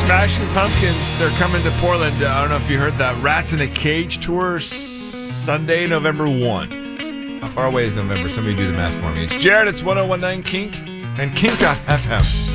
Smashing Pumpkins, they're coming to Portland. I don't know if you heard that. Rats in a Cage tour Sunday, November 1. How far away is November? Somebody do the math for me. It's Jared. It's 1019 Kink and Kink.fm.